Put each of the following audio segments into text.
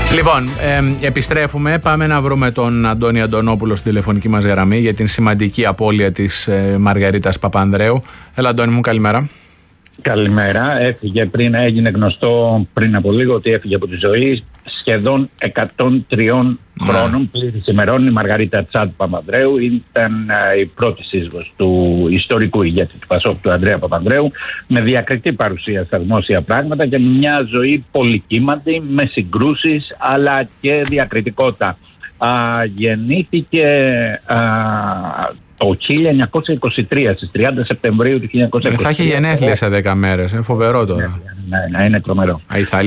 Λοιπόν, επιστρέφουμε. Πάμε να βρούμε τον Αντώνη Αντωνόπουλο στην τηλεφωνική μας γραμμή για την σημαντική απώλεια της Μαργαρίτας Παπανδρέου. Έλα, Αντώνη μου, καλημέρα. Καλημέρα. Έγινε γνωστό πριν από λίγο ότι έφυγε από τη ζωή σχεδόν 103 χρόνων πλήρης ημερών. Η Μαργαρίτα Τσάντ Παπανδρέου ήταν η πρώτη σύζυγος του ιστορικού ηγέτη του Πασόκ, του Ανδρέα Παπανδρέου, με διακριτή παρουσία στα δημόσια πράγματα και μια ζωή πολυκύματη, με συγκρούσεις αλλά και διακριτικότητα. Γεννήθηκε το 1923, στις 30 Σεπτεμβρίου του 1923. Θα έχει γενέθλια σε 10 μέρες, φοβερό τώρα. Ναι, είναι τρομερό.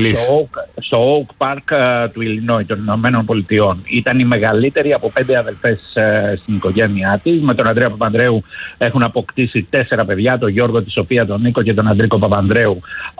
Στο Oak Park του Ιλινόι, των Ηνωμένων Πολιτειών. Ήταν η μεγαλύτερη από 5 αδελφές στην οικογένειά της. Με τον Ανδρέα Παπανδρέου έχουν αποκτήσει 4 παιδιά, τον Γιώργο, τη Σοφία, τον Νίκο και τον Αντρίκο Παπανδρέου.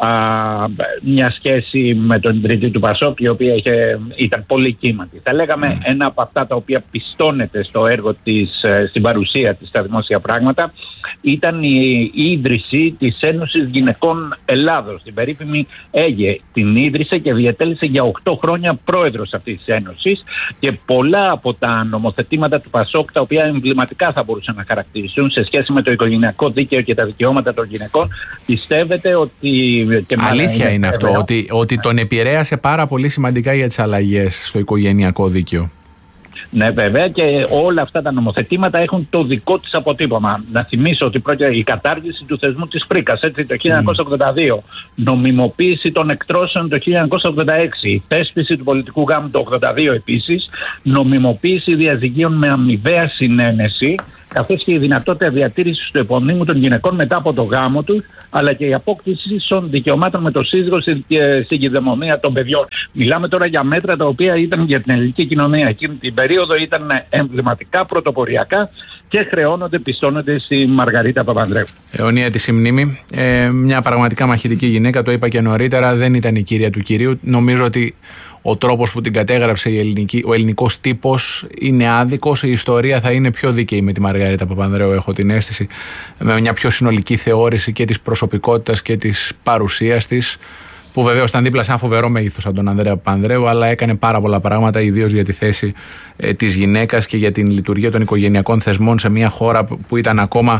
Μια σχέση με τον ιδρυτή του Πασόκ, η οποία ήταν πολύ κύματη. Θα λέγαμε ένα από αυτά τα οποία πιστώνεται στο έργο της, στην παρουσία της στα δημόσια πράγματα, ήταν η ίδρυση της Ένωσης Γυναικών Ελλάδος. Την περίφημη ΕΓΕ την ίδρυσε και διατέλεσε για 8 χρόνια πρόεδρος αυτής της Ένωσης, και πολλά από τα νομοθετήματα του Πασόκ, τα οποία εμβληματικά θα μπορούσαν να χαρακτηριστούν σε σχέση με το οικογενειακό δίκαιο και τα δικαιώματα των γυναικών, πιστεύετε ότι... Αλήθεια είναι αυτό, ότι τον επηρέασε πάρα πολύ σημαντικά για τις αλλαγές στο οικογενειακό δίκαιο. Ναι, βέβαια, και όλα αυτά τα νομοθετήματα έχουν το δικό της αποτύπωμα. Να θυμίσω ότι πρόκειται η κατάργηση του θεσμού της Φρίκας, έτσι, το 1982, νομιμοποίηση των εκτρώσεων το 1986, θέσπιση του πολιτικού γάμου το 1982 επίσης, νομιμοποίηση διαζυγίων με αμοιβαία συνένεση, καθώς και η δυνατότητα διατήρησης του επωνύμου των γυναικών μετά από το γάμο τους, αλλά και η απόκτηση των δικαιωμάτων με το σύζυγο στην κυδαιμονία των παιδιών. Μιλάμε τώρα για μέτρα τα οποία ήταν για την ελληνική κοινωνία εκείνη την περίοδο, ήταν εμβληματικά, πρωτοποριακά και χρεώνονται, πιστώνονται στη Μαργαρίτα Παπανδρέου. Αιωνία της η μνήμη. Μια πραγματικά μαχητική γυναίκα, το είπα και νωρίτερα, δεν ήταν η κυρία του κυρίου. Νομίζω ότι ο τρόπος που την κατέγραψε ο ελληνικός τύπος είναι άδικος. Η ιστορία θα είναι πιο δίκαιη με τη Μαργαρίτα Παπανδρέου, έχω την αίσθηση, με μια πιο συνολική θεώρηση και της προσωπικότητας και της παρουσίας της, που βεβαίως ήταν δίπλα σε ένα φοβερό μέγεθος από τον Ανδρέα Παπανδρέου, αλλά έκανε πάρα πολλά πράγματα, ιδίως για τη θέση της γυναίκας και για την λειτουργία των οικογενειακών θεσμών σε μια χώρα που ήταν ακόμα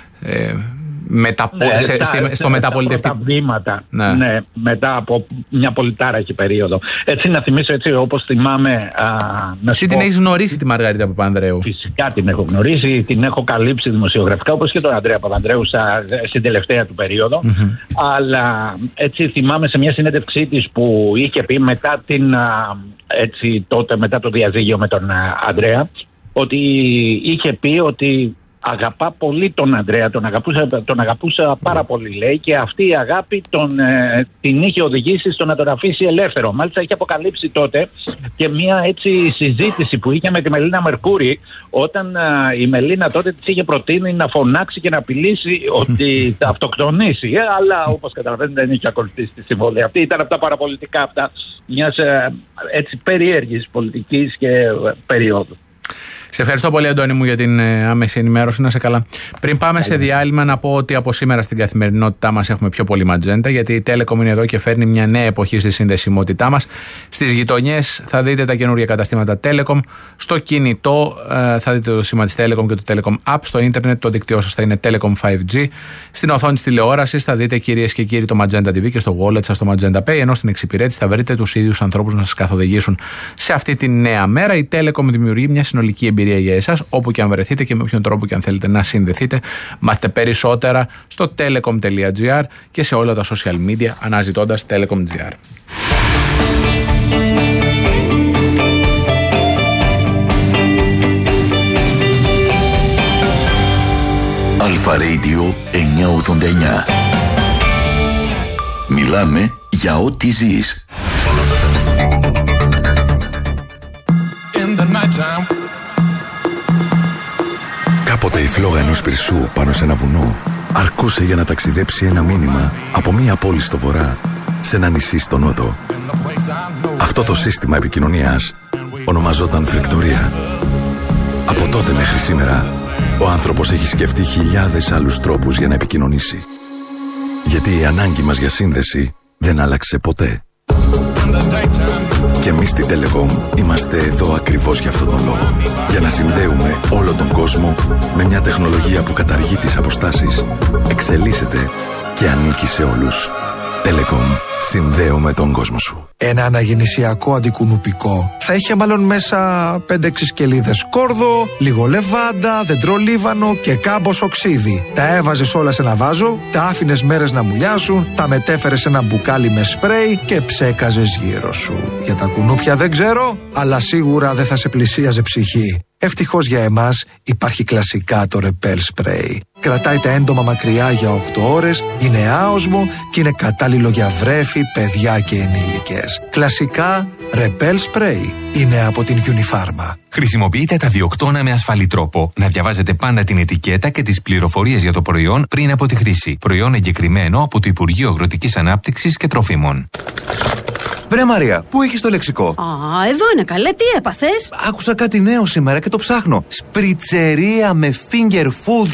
στο μεταπολιτευτικό βήματα, ναι, μετά από μια πολυτάραχη περίοδο. Έτσι, να θυμίσω, έτσι όπως θυμάμαι. Εσύ την έχεις γνωρίσει τη Μαργαρίτα Παπανδρέου? Φυσικά την έχω γνωρίσει, την έχω καλύψει δημοσιογραφικά, όπως και τον Ανδρέα Παπανδρέου στην τελευταία του περίοδο. Αλλά έτσι θυμάμαι σε μια συνέντευξή της που είχε πει μετά μετά το διαζύγιο με τον Ανδρέα, ότι είχε πει ότι αγαπά πολύ τον Ανδρέα, τον αγαπούσα πάρα πολύ, λέει, και αυτή η αγάπη την είχε οδηγήσει στο να τον αφήσει ελεύθερο. Μάλιστα είχε αποκαλύψει τότε και μια έτσι συζήτηση που είχε με τη Μελίνα Μερκούρη, όταν η Μελίνα τότε της είχε προτείνει να φωνάξει και να απειλήσει ότι θα αυτοκτονήσει, αλλά όπως καταλαβαίνετε δεν είχε ακολουθήσει τη συμβολή αυτή. Ήταν από τα παραπολιτικά αυτά μιας έτσι περίεργης πολιτικής και περίοδου. Σε ευχαριστώ πολύ, Αντώνη μου, για την άμεση ενημέρωση. Να σε καλά. Πριν πάμε σε διάλειμμα, να πω ότι από σήμερα στην καθημερινότητά μας έχουμε πιο πολύ ματζέντα, γιατί η Telecom είναι εδώ και φέρνει μια νέα εποχή στη συνδεσιμότητά μας. Στις γειτονιές θα δείτε τα καινούργια καταστήματα Telecom. Στο κινητό θα δείτε το σήμα της Telecom και το Telecom App. Στο ίντερνετ το δίκτυό σας θα είναι Telecom 5G. Στην οθόνη της τηλεόρασης θα δείτε, κυρίες και κύριοι, το Magenta TV και στο wallet σας το Magenta Pay. Ενώ στην εξυπηρέτηση θα βρείτε τους ίδιους ανθρώπους να σας καθοδηγήσουν σε αυτή τη νέα μέρα. Η Telecom δημιουργεί μια συνολική εμπειρία για εσάς, όπου και αν βρεθείτε και με όποιον τρόπο και αν θέλετε να συνδεθείτε. Μάθετε περισσότερα στο telecom.gr και σε όλα τα social media αναζητώντας telecom.gr. Αλφα Radio 989. Μιλάμε για ό,τι ζεις. Κάποτε η φλόγα ενός πυρσού πάνω σε ένα βουνό αρκούσε για να ταξιδέψει ένα μήνυμα από μία πόλη στο βορρά σε ένα νησί στο νότο. Αυτό το σύστημα επικοινωνίας ονομαζόταν φλεκτορία. Από τότε μέχρι σήμερα ο άνθρωπος έχει σκεφτεί χιλιάδες άλλους τρόπους για να επικοινωνήσει. Γιατί η ανάγκη μας για σύνδεση δεν άλλαξε ποτέ. Και Εμείς στην Telecom είμαστε εδώ ακριβώς για αυτόν τον λόγο. Για να συνδέουμε όλο τον κόσμο με μια τεχνολογία που καταργεί τις αποστάσεις, εξελίσσεται και ανήκει σε όλους. Telecom. Συνδέουμε τον κόσμο σου. Ένα αναγεννησιακό αντικουνουπικό θα είχε μάλλον μέσα 5-6 σκελίδες κόρδο, λίγο λεβάντα, δεντρολίβανο και κάμπος οξύδι. Τα έβαζες όλα σε ένα βάζο, τα άφηνες μέρες να μουλιάσουν, τα μετέφερες σε ένα μπουκάλι με σπρέι και ψέκαζες γύρω σου. Για τα κουνούπια δεν ξέρω, αλλά σίγουρα δεν θα σε πλησίαζε ψυχή. Ευτυχώς για εμάς υπάρχει κλασικά το Repel Spray. Κρατάει τα έντομα μακριά για 8 ώρες, είναι άοσμο και είναι κατάλληλο για βρέφη, παιδιά και ενήλικες. Κλασικά Repel Spray είναι από την Unifarma. Χρησιμοποιείτε τα διοκτώνα με ασφαλή τρόπο. Να διαβάζετε πάντα την ετικέτα και τις πληροφορίες για το προϊόν πριν από τη χρήση. Προϊόν εγκεκριμένο από το Υπουργείο Αγροτικής Ανάπτυξης και Τροφίμων. Βρε Μαρία, πού έχεις το λεξικό? Εδώ είναι καλέ, τι έπαθες? Άκουσα κάτι νέο σήμερα και το ψάχνω. Σπριτσερία με finger food.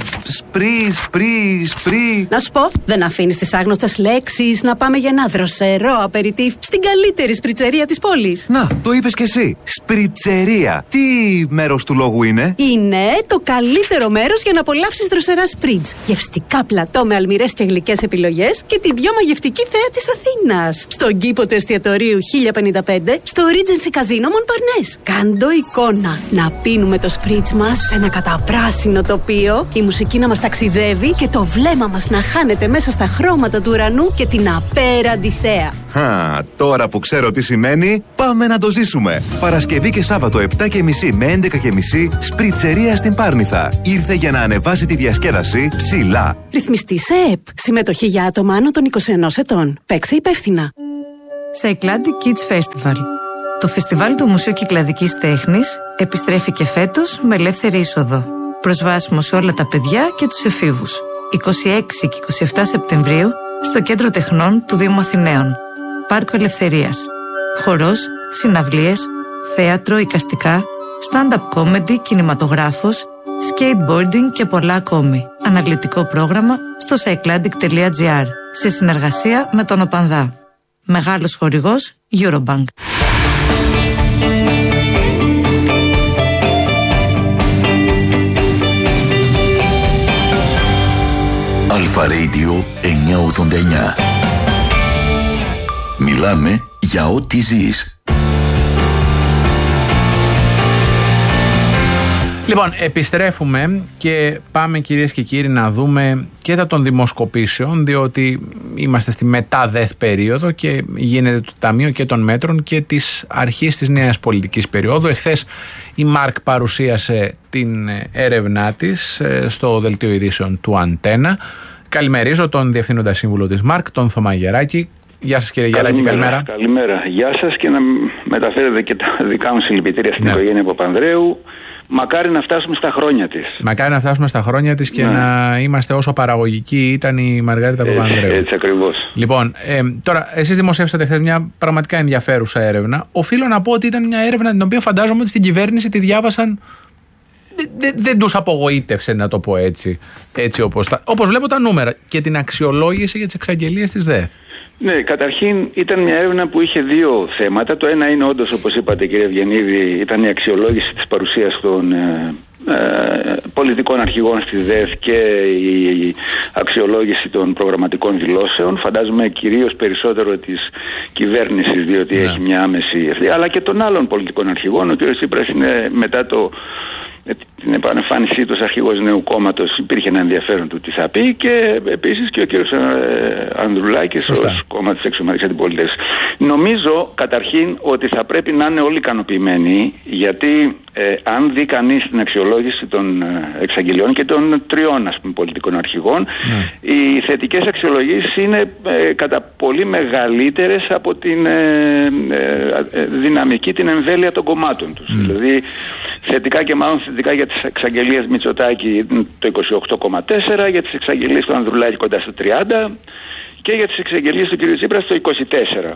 Σπρί. Να σου πω, δεν αφήνεις τις άγνωστες λέξεις να πάμε για ένα δροσερό απεριτίφ στην καλύτερη σπριτσερία της πόλης. Να, το είπες κι εσύ. Σπριτσερία. Τι μέρος του λόγου είναι? Είναι το καλύτερο μέρος για να απολαύσεις δροσερά σπριτζ. Γευστικά πλατό με αλμυρές και γλυκές επιλογές και την πιο μαγευτική θέα της Αθήνας. Στον κήπο του εστιατορίου 1055 στο Regency Casino Montparnasse. Κάντο εικόνα. Να πίνουμε το σπριτζ μας σε ένα καταπράσινο τοπίο, η μουσική να μας ταξιδεύει και το βλέμμα μας να χάνεται μέσα στα χρώματα του ουρανού και την απέραντη θέα. Τώρα που ξέρω τι σημαίνει, πάμε να το ζήσουμε. Παρασκευή και Σάββατο 7.30 με 11.30 σπριτσερία στην Πάρνηθα. Ήρθε για να ανεβάσει τη διασκέδαση ψηλά. Ρυθμιστή σε ΕΠ. Συμμετοχή για άτομα άνω των 21 ετών. Παίξε υπεύθυνα. Cycladic Kids Festival. Το φεστιβάλ του Μουσείου Κυκλαδικής Τέχνης επιστρέφει και φέτος με ελεύθερη είσοδο. Προσβάσιμο σε όλα τα παιδιά και τους εφήβους. 26 και 27 Σεπτεμβρίου στο Κέντρο Τεχνών του Δήμου Αθηναίων. Πάρκο Ελευθερίας. Χορός, συναυλίες, θέατρο, εικαστικά, stand-up comedy, κινηματογράφος, skateboarding και πολλά ακόμη. Αναλυτικό πρόγραμμα στο cycladic.gr σε συνεργασία με τον ΟΠΑΝΔΑ. Μεγάλος χορηγός Eurobank. Αλφα Radio 989. Μιλάμε για ό,τι ζεις. Λοιπόν, επιστρέφουμε και πάμε κυρίες και κύριοι να δούμε και τα των δημοσκοπήσεων, διότι είμαστε στη μετά-ΔΕΘ περίοδο και γίνεται το Ταμείο και των Μέτρων και της αρχής της νέας πολιτικής περίοδου. Εχθές η ΜΑΡΚ παρουσίασε την έρευνά της στο δελτίο ειδήσεων του Αντένα. Καλημερίζω τον Διευθύνοντα Σύμβουλο της ΜΑΡΚ, τον Θωμά Γεράκη. Γεια σας κύριε Γεράκη, καλημέρα. Καλημέρα, γεια σας και να μεταφέρετε και τα δικά μου συλληπιτήρια στην οικογένεια Παπανδρέου. Μακάρι να φτάσουμε στα χρόνια της. Μακάρι να φτάσουμε στα χρόνια της και να είμαστε όσο παραγωγική ήταν η Μαργαρίτα Παπανδρέου. Έτσι ακριβώς. Λοιπόν, τώρα εσείς δημοσιεύσατε χθες μια πραγματικά ενδιαφέρουσα έρευνα. Οφείλω να πω ότι ήταν μια έρευνα την οποία φαντάζομαι ότι στην κυβέρνηση τη διάβασαν. Δεν τους απογοήτευσε, να το πω έτσι όπως βλέπω τα νούμερα και την αξιολόγηση για τις εξαγγελίες της ΔΕΘ. Ναι, καταρχήν ήταν μια έρευνα που είχε δύο θέματα. Το ένα είναι όντως, όπως είπατε κύριε Ευγενίδη, ήταν η αξιολόγηση της παρουσίας των πολιτικών αρχηγών στη ΔΕΘ και η αξιολόγηση των προγραμματικών δηλώσεων. Φαντάζομαι κυρίως περισσότερο της κυβέρνησης, διότι έχει μια άμεση ευθύνη, αλλά και των άλλων πολιτικών αρχηγών. Ο κ. Τσίπρας είναι μετά την επανεμφάνισή του ως αρχηγός νέου κόμματος, υπήρχε ένα ενδιαφέρον του τι θα πει, και επίσης και ο κ. Ανδρουλάκης ως κόμμα της εξωματικής αντιπολίτευσης. Νομίζω καταρχήν ότι θα πρέπει να είναι όλοι ικανοποιημένοι, γιατί αν δει κανείς την αξιολόγηση των εξαγγελιών και των τριών πολιτικών αρχηγών, οι θετικές αξιολογήσεις είναι κατά πολύ μεγαλύτερες από την δυναμική, την εμβέλεια των κομμάτων τους. Δηλαδή θετικά και μάλλον θετικά για τις εξαγγελίες Μητσοτάκη το 28,4, για τις εξαγγελίες του Ανδρουλάκη κοντά στο 30 και για τις εξαγγελίες του κ. Τσίπρα στο 24.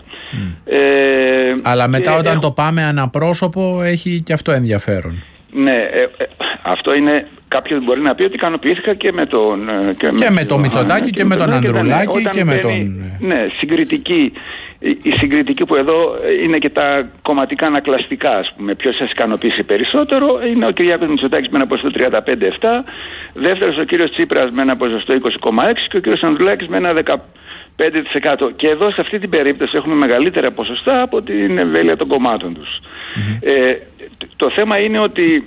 Αλλά μετά όταν το πάμε αναπρόσωπο έχει και αυτό ενδιαφέρον. Ναι, αυτό είναι, κάποιος μπορεί να πει ότι ικανοποιήθηκα και με τον Μητσοτάκη και με τον Ανδρουλάκη και με τον... Ναι, συγκριτική η συγκριτική που εδώ είναι και τα κομματικά ανακλαστικά, ας πούμε, ποιος σας ικανοποιήσει περισσότερο, είναι ο Κυριάκος Μητσοτάκης με ένα ποσοστό 35,7, δεύτερος ο κύριος Τσίπρας με ένα ποσοστό 20,6 και ο κύριος Ανδρουλάκης με ένα 15%. Και εδώ σε αυτή την περίπτωση έχουμε μεγαλύτερα ποσοστά από την εμβέλεια των κομμάτων τους. Το θέμα είναι ότι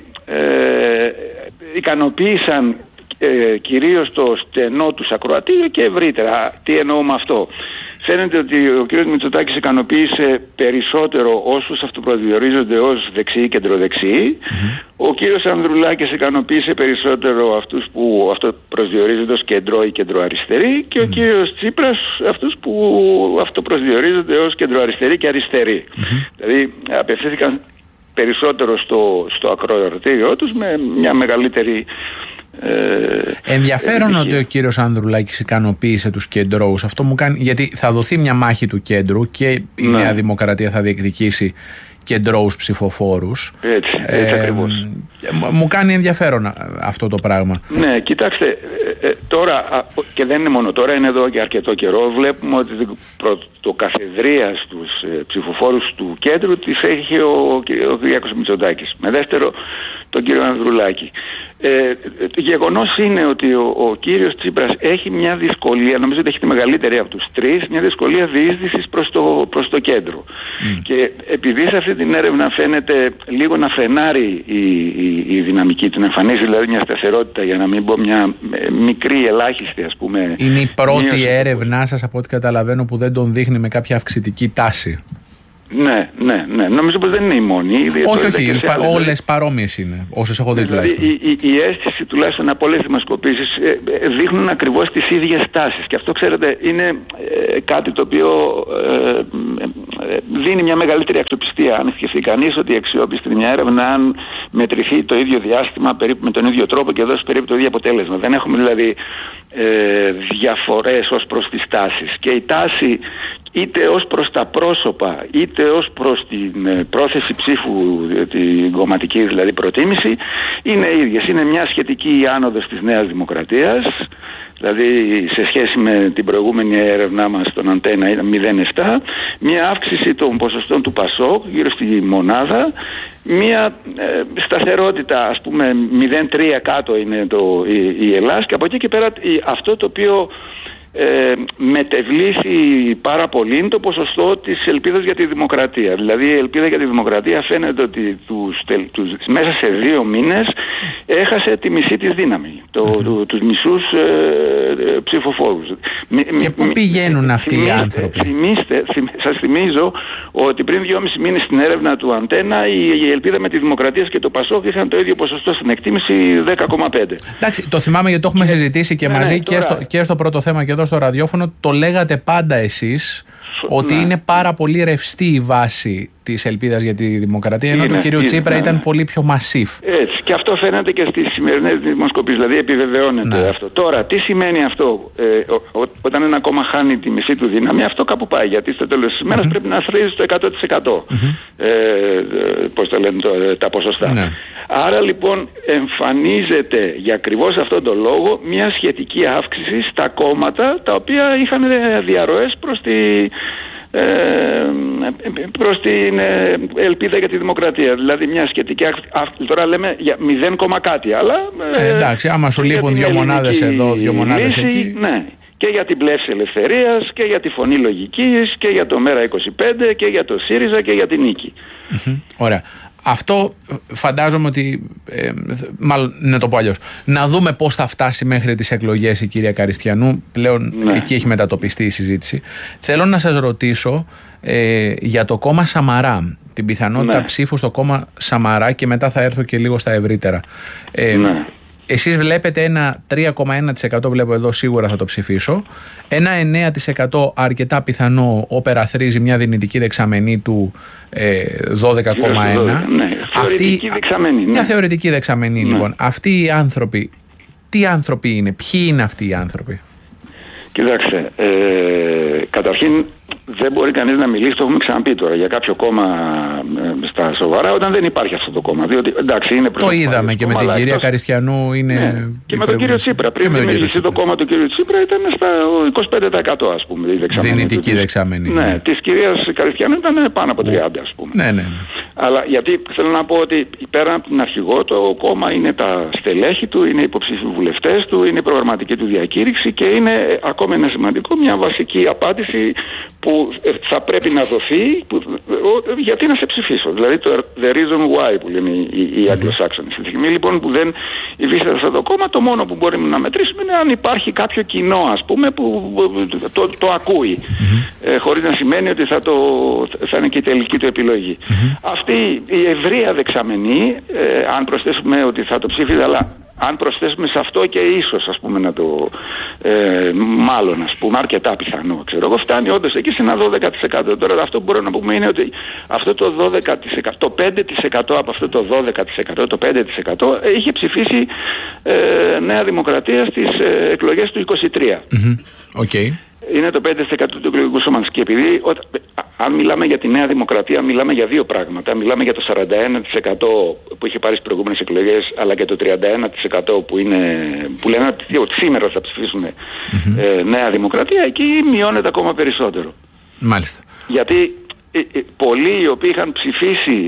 ικανοποίησαν κυρίως το στενό τους ακροατήριο και ευρύτερα. Τι εννοώ με αυτό? Φαίνεται ότι ο κ. Μητσοτάκης ικανοποίησε περισσότερο όσους αυτοπροσδιορίζονται ως δεξιοί κεντροδεξιοί. Ο κ. Ανδρουλάκης ικανοποίησε περισσότερο αυτούς που αυτοπροσδιορίζονται ως κεντρό ή κεντροαριστεροί και ο κ. Τσίπρας αυτούς που αυτοπροσδιορίζονται ως κεντροαριστεροί και αριστεροί. Δηλαδή απευθύνθηκαν περισσότερο στο ακροατήριό τους με μια μεγαλύτερη... Ενδιαφέρον ότι ο κύριος Ανδρουλάκης ικανοποίησε τους κεντρώους. Αυτό μου κάνει, γιατί θα δοθεί μια μάχη του κέντρου και η Νέα Δημοκρατία θα διεκδικήσει κεντρώους ψηφοφόρους. Έτσι ακριβώς. Μου κάνει ενδιαφέρον αυτό το πράγμα. Ναι, κοιτάξτε, τώρα, και δεν είναι μόνο τώρα, είναι εδώ και αρκετό καιρό, βλέπουμε ότι το καθεδρία στους ψηφοφόρους του κέντρου τις έχει ο Κυριάκος Μητσοτάκης. Με δεύτερο τον κύριο Ανδρουλάκη. Το γεγονός είναι ότι ο κύριος Τσίπρας έχει μια δυσκολία, νομίζω ότι έχει τη μεγαλύτερη από τους τρεις, μια δυσκολία διείσδυσης προς το κέντρο. Και επειδή σε αυτή την έρευνα φαίνεται λίγο να φρενάρει η δυναμική του, να εμφανίζει δηλαδή μια σταθερότητα, για να μην πω μια μικρή ελάχιστη, ας πούμε. Είναι η πρώτη έρευνά σας, από ό,τι καταλαβαίνω, που δεν τον δείχνει με κάποια αυξητική τάση. Ναι. Νομίζω πως δεν είναι η μόνη. Όχι. Όλες παρόμοιες είναι, όσες έχω δει τουλάχιστον. Η αίσθηση τουλάχιστον από όλες τις δημοσκοπήσεις δείχνουν ακριβώς τις ίδιες τάσεις. Και αυτό, ξέρετε, είναι κάτι το οποίο δίνει μια μεγαλύτερη αξιοπιστία. Αν σκεφτεί κανείς ότι η αξιόπιστη μια έρευνα, αν μετρηθεί το ίδιο διάστημα, περίπου με τον ίδιο τρόπο και δώσει περίπου το ίδιο αποτέλεσμα. Δεν έχουμε δηλαδή διαφορές ως προς τις τάσεις. Και η τάση, είτε ως προς τα πρόσωπα είτε ως προς την πρόθεση ψήφου, την κομματική δηλαδή προτίμηση, είναι ίδιες. Είναι μια σχετική άνοδος της Νέας Δημοκρατίας, δηλαδή σε σχέση με την προηγούμενη έρευνά μας στον Αντένα ήταν 0,7, μια αύξηση των ποσοστών του ΠΑΣΟΚ γύρω στη μονάδα, μια σταθερότητα, ας πούμε 0,3 κάτω είναι η Ελλάς, και από εκεί και πέρα αυτό το οποίο μετεβλήθη πάρα πολύ είναι το ποσοστό της ελπίδας για τη δημοκρατία. Δηλαδή η ελπίδα για τη δημοκρατία φαίνεται ότι μέσα σε 2 μήνες έχασε τη μισή της δύναμη, τους μισούς ψηφοφόρους. Και πού πηγαίνουν αυτοί οι άνθρωποι? Σας θυμίζω ότι πριν 2,5 μήνες στην έρευνα του Αντένα η ελπίδα με τη δημοκρατία και το ΠΑΣΟΚ είχαν το ίδιο ποσοστό στην εκτίμηση 10,5. Εντάξει, το θυμάμαι γιατί το έχουμε συζητήσει και μαζί και στο πρώτο θέμα και εδώ στο ραδιόφωνο. Το λέγατε πάντα εσείς ότι είναι πάρα πολύ ρευστή η βάση της ελπίδας για τη δημοκρατία, ενώ του κυρίου Τσίπρα ήταν πολύ πιο μασίφ. Έτσι, και αυτό φαίνεται και στις σημερινές δημοσκοπήσεις, δηλαδή επιβεβαιώνεται αυτό. Τώρα, τι σημαίνει αυτό? Όταν ένα κόμμα χάνει τη μισή του δύναμη, αυτό κάπου πάει, γιατί στο τέλος της ημέρας πρέπει να θρίζει στο 100%. Πώς το λένε τα ποσοστά. Άρα λοιπόν εμφανίζεται για ακριβώς αυτόν τον λόγο μια σχετική αύξηση στα κόμματα τα οποία είχαν διαρροές προς την ελπίδα για τη δημοκρατία. Δηλαδή μια σχετική αύξηση, τώρα λέμε για 0, κάτι, αλλά εντάξει, άμα σου λείπουν 2 μονάδες εδώ, 2 μονάδες εκεί. Ναι. Και για την Πλεύση Ελευθερίας και για τη Φωνή Λογικής και για το ΜΕΡΑ25 και για το ΣΥΡΙΖΑ και για την Νίκη. Ωραία. Αυτό φαντάζομαι ότι, μάλλον να το πω αλλιώς, να δούμε πώς θα φτάσει μέχρι τις εκλογές η κυρία Καριστιανού. Πλέον εκεί έχει μετατοπιστεί η συζήτηση. Θέλω να σας ρωτήσω για το κόμμα Σαμαρά, την πιθανότητα ψήφου στο κόμμα Σαμαρά, και μετά θα έρθω και λίγο στα ευρύτερα. Εσείς βλέπετε ένα 3,1%, βλέπω εδώ, σίγουρα θα το ψηφίσω. Ένα 9% αρκετά πιθανό, όπερα-θρίζει μια δυνητική δεξαμενή του 12,1%. Θεωρητική δεξαμενή. Μια θεωρητική δεξαμενή, λοιπόν. Αυτοί οι άνθρωποι, τι άνθρωποι είναι, ποιοι είναι αυτοί οι άνθρωποι? Κοιτάξτε, καταρχήν δεν μπορεί κανείς να μιλήσει, το έχουμε ξαναπεί τώρα, για κάποιο κόμμα στα σοβαρά όταν δεν υπάρχει αυτό το κόμμα. Διότι, εντάξει, είναι το είδαμε και με την κυρία Καριστιανού. Ναι, και με τον κύριο Τσίπρα. Πριν δημιουργηθεί το κόμμα του κύριου Τσίπρα ήταν στα 25%, ας πούμε. Δυνητική δεξαμενή. Ναι, της κυρίας Καριστιανού ήταν πάνω από 30%, ας πούμε. Ναι. Αλλά γιατί θέλω να πω ότι πέραν από την αρχηγό, το κόμμα είναι τα στελέχη του, είναι οι υποψήφιοι βουλευτές του, είναι η προγραμματική του διακήρυξη και είναι ακόμα ένα σημαντικό, μια βασική απάντηση που θα πρέπει να δοθεί, γιατί να σε ψηφίσω. Δηλαδή το the reason why που λένε οι Αγγλοσάξονες. Στη στιγμή λοιπόν που δεν υφίσταται αυτό το κόμμα, το μόνο που μπορούμε να μετρήσουμε είναι αν υπάρχει κάποιο κοινό, ας πούμε, που το ακούει. Χωρίς να σημαίνει ότι θα είναι και η τελική του επιλογή. Αυτή η ευρεία δεξαμενή, αν προσθέσουμε ότι θα το ψήφιζε, αλλά αν προσθέσουμε σε αυτό και ίσως, ας πούμε, να το μάλλον, ας πούμε, αρκετά πιθανό, ξέρω εγώ, φτάνει όντως εκεί σε ένα 12%. Τώρα αυτό που μπορώ να πούμε είναι ότι αυτό το 12%, το 5% από αυτό το 12%, το 5% είχε ψηφίσει Νέα Δημοκρατία στις εκλογές του 23. Okay. Είναι το 5% του εκλογικού σώματος. Και επειδή αν μιλάμε για τη Νέα Δημοκρατία, μιλάμε για δύο πράγματα. Μιλάμε για το 41% που είχε πάρει στις προηγούμενες εκλογές, αλλά και το 31% που λένε ότι σήμερα θα ψηφίσουν Νέα Δημοκρατία. Εκεί μειώνεται ακόμα περισσότερο. Μάλιστα. Γιατί πολλοί οι οποίοι είχαν ψηφίσει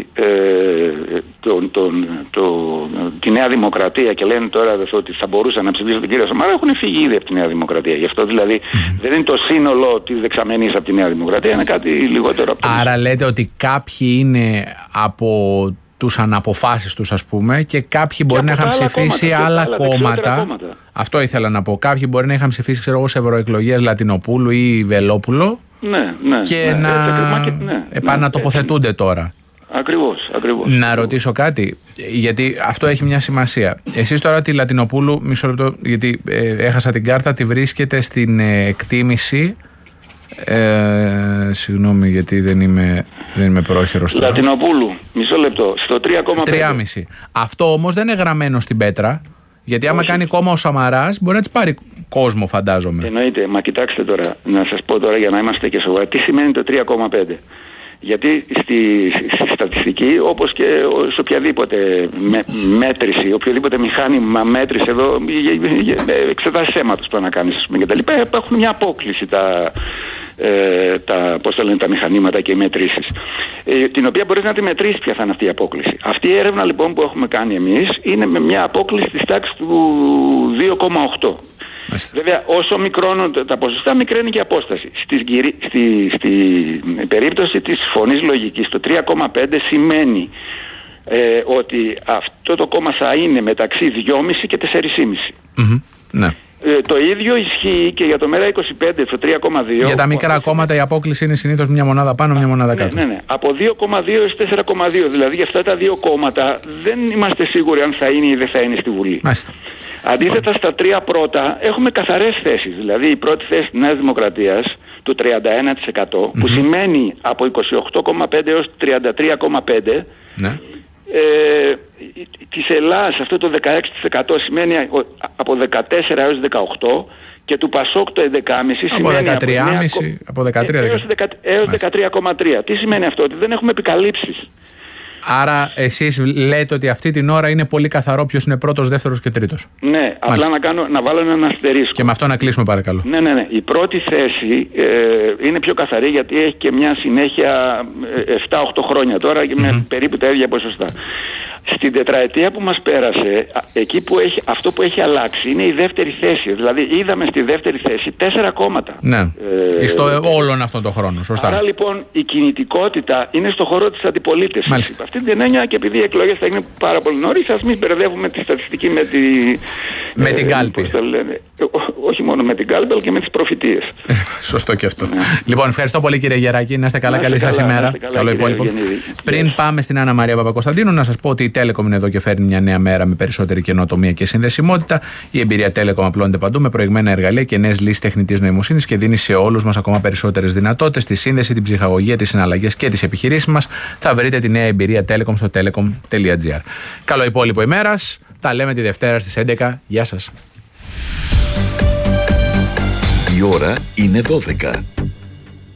τη Νέα Δημοκρατία και λένε τώρα ότι θα μπορούσαν να ψηφίσουν τον κύριο Σαμαρά, έχουν φύγει ήδη από τη Νέα Δημοκρατία. Γι' αυτό δηλαδή δεν είναι το σύνολο της δεξαμενής από τη Νέα Δημοκρατία, είναι κάτι λιγότερο από το. Άρα λέτε ότι κάποιοι είναι από τους αναποφάσεις τους, ας πούμε, και κάποιοι μπορεί να είχαν ψηφίσει άλλα κόμματα. Αυτό ήθελα να πω. Κάποιοι μπορεί να είχαν ψηφίσει, ξέρω εγώ, σε ευρωεκλογές Λατινοπούλου ή Βελόπουλο. Ναι, και να επανατοποθετούνται τώρα. Ακριβώς. Να ρωτήσω κάτι, γιατί αυτό έχει μια σημασία. Εσείς τώρα τη Λατινοπούλου, μισό λεπτό, γιατί έχασα την κάρτα, τη βρίσκεται στην εκτίμηση. Συγγνώμη, γιατί δεν είμαι πρόχειρος τώρα. Λατινοπούλου, μισό λεπτό, στο 3,5. Αυτό όμως δεν είναι γραμμένο στην πέτρα. Γιατί άμα κάνει κόμμα ο Σαμαράς, μπορεί να της πάρει κόσμο, φαντάζομαι. Εννοείται, μα κοιτάξτε τώρα, να σας πω τώρα για να είμαστε και σοβαροί, τι σημαίνει το 3,5. Γιατί στη στατιστική, όπως και σε οποιαδήποτε μέτρηση, οποιοδήποτε μηχάνημα μέτρηση εδώ, εξετάσεις αίματος που να κάνεις, ας πούμε, και τα λοιπά, έχουν μια απόκληση τα μηχανήματα και οι μετρήσεις, την οποία μπορείς να τη μετρήσεις ποια θα είναι αυτή η απόκληση. Αυτή η έρευνα λοιπόν που έχουμε κάνει εμείς είναι με μια απόκληση της τάξης του 2,8. Βέβαια, όσο μικρώνουν τα ποσοστά, μικραίνει και η απόσταση. Στη περίπτωση της φωνής λογικής, το 3,5 σημαίνει ότι αυτό το κόμμα θα είναι μεταξύ 2,5 και 4,5. Ναι. Το ίδιο ισχύει και για το ΜΕΡΑ25, το 3,2. Για τα μικρά κόμματα η απόκληση είναι συνήθως μια μονάδα πάνω, μια μονάδα κάτω. Ναι. Από 2,2 έως 4,2. Δηλαδή για αυτά τα δύο κόμματα δεν είμαστε σίγουροι αν θα είναι ή δεν θα είναι στη Βουλή. Μάλιστα. Αντίθετα στα τρία πρώτα έχουμε καθαρές θέσεις. Δηλαδή η πρώτη θέση της Νέας Δημοκρατίας, το 31%, που σημαίνει από 28,5 έως 33,5%. Ναι. Της Ελλάδας αυτό το 16% σημαίνει από 14 έως 18%, και του Πασόκ το 11,5% σημαίνει από 13 έως 13,3%. Τι σημαίνει αυτό? Ότι δεν έχουμε επικαλύψεις. Άρα εσείς λέτε ότι αυτή την ώρα είναι πολύ καθαρό ποιος είναι πρώτος, δεύτερος και τρίτος. Ναι, απλά να βάλω έναν αστερίσκο. Και με αυτό να κλείσουμε παρακαλώ. Ναι. Η πρώτη θέση είναι πιο καθαρή γιατί έχει και μια συνέχεια 7-8 χρόνια τώρα και με περίπου τα ίδια ποσοστά. Στην τετραετία που μας πέρασε, εκεί που αυτό που έχει αλλάξει είναι η δεύτερη θέση. Δηλαδή είδαμε στη δεύτερη θέση 4 κόμματα. Ναι, στο όλον αυτόν τον χρόνο. Σωστά. Άρα λοιπόν η κινητικότητα είναι στο χώρο της αντιπολίτευσης. Αυτή την έννοια, και επειδή οι εκλογές θα είναι πάρα πολύ νωρίς, ας μην μπερδεύουμε τη στατιστική με την κάλπη. Όχι μόνο με την κάλπη, αλλά και με τις προφητείες. Σωστό και αυτό. Λοιπόν, ευχαριστώ πολύ κύριε Γεράκη. Να είστε καλά, καλή σας ημέρα. Καλό υπόλοιπο. Πριν πάμε στην Άννα Μαρία Παπακοσταντίνου, να σας πω ότι η Telecom είναι εδώ και φέρνει μια νέα μέρα με περισσότερη καινοτομία και συνδεσιμότητα. Η εμπειρία Telecom απλώνεται παντού με προηγμένα εργαλεία και νέες λύσεις τεχνητής νοημοσύνης και δίνει σε όλους μας ακόμα περισσότερες δυνατότητες στη σύνδεση, την ψυχαγωγία, τις συναλλαγές και τις επιχειρήσεις μας. Θα βρείτε τη νέα εμπειρία Telecom στο telecom.gr. Καλό υπόλοιπο ημέρας. Τα λέμε τη Δευτέρα στις 11. Γεια σας. Η ώρα είναι 12.